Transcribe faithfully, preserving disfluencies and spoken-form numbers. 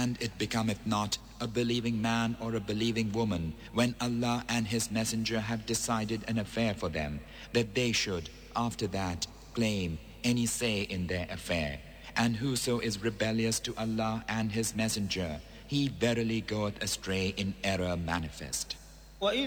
And it becometh not a believing man or a believing woman, when Allah and His Messenger have decided an affair for them, that they should, after that, claim any say in their affair. And whoso is rebellious to Allah and His Messenger, he verily goeth astray in error manifest.